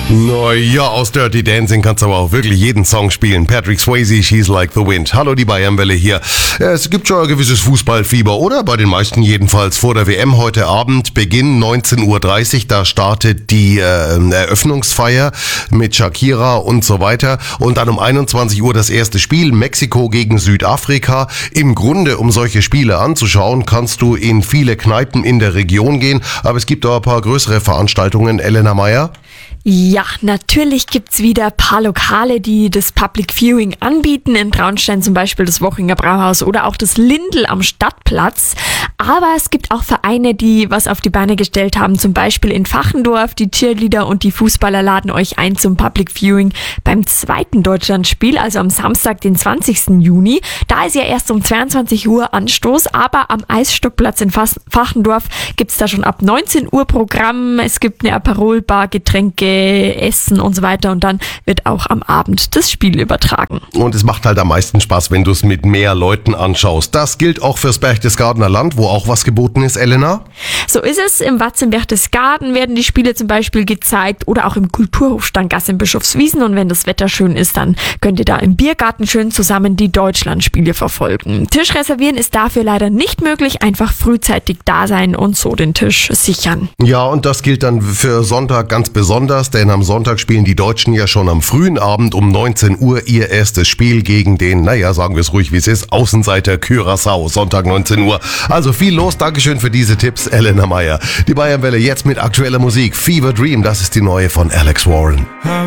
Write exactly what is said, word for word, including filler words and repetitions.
Naja, aus Dirty Dancing kannst du aber auch wirklich jeden Song spielen. Patrick Swayze, She's Like the Wind. Hallo, die Bayernwelle hier. Es gibt schon ein gewisses Fußballfieber, oder? Bei den meisten jedenfalls. Vor der W M heute Abend, Beginn neunzehn Uhr dreißig, da startet die äh, Eröffnungsfeier mit Shakira und so weiter. Und dann um einundzwanzig Uhr das erste Spiel, Mexiko gegen Südafrika. Im Grunde, um solche Spiele anzuschauen, kannst du in viele Kneipen in der Region gehen. Aber es gibt auch ein paar größere Veranstaltungen. Elena Meyer? Ja, natürlich gibt's wieder ein paar Lokale, die das Public Viewing anbieten. In Traunstein zum Beispiel das Wochinger Brauhaus oder auch das Lindl am Stadtplatz. Aber es gibt auch Vereine, die was auf die Beine gestellt haben. Zum Beispiel in Fachendorf. Die Cheerleader und die Fußballer laden euch ein zum Public Viewing beim zweiten Deutschlandspiel, also am Samstag, den zwanzigsten Juni. Da ist ja erst um zweiundzwanzig Uhr Anstoß, aber am Eisstockplatz in Fachendorf gibt's da schon ab neunzehn Uhr Programm. Es gibt eine Aperolbar, Getränke, Essen und so weiter, und dann wird auch am Abend das Spiel übertragen. Und es macht halt am meisten Spaß, wenn du es mit mehr Leuten anschaust. Das gilt auch fürs Berchtesgadener Land, wo auch was geboten ist, Elena? So ist es. Im Watz im Berchtesgaden werden die Spiele zum Beispiel gezeigt oder auch im Kulturhof Stanggasse in Bischofswiesen, und wenn das Wetter schön ist, dann könnt ihr da im Biergarten schön zusammen die Deutschlandspiele verfolgen. Tisch reservieren ist dafür leider nicht möglich, einfach frühzeitig da sein und so den Tisch sichern. Ja, und das gilt dann für Sonntag ganz besonders, denn am Sonntag spielen die Deutschen ja schon am frühen Abend um neunzehn Uhr ihr erstes Spiel gegen den, naja, sagen wir es ruhig wie es ist, Außenseiter Curaçao, Sonntag neunzehn Uhr. Also viel los, Dankeschön für diese Tipps, Elena Meyer. Die Bayernwelle jetzt mit aktueller Musik, Fever Dream, das ist die neue von Alex Warren.